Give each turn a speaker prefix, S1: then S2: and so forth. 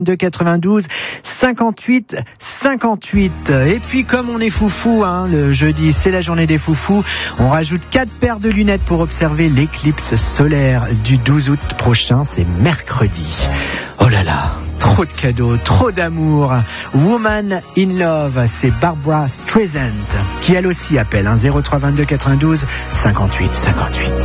S1: de 92 58 58. Et puis comme on est foufou, le jeudi c'est la journée des foufous, on rajoute 4 paires de lunettes pour observer l'éclipse solaire du 12 août prochain, c'est mercredi. Oh là là, trop de cadeaux, trop d'amour. Woman in Love, c'est Barbra Streisand qui elle aussi appelle 03 22 92 58 58.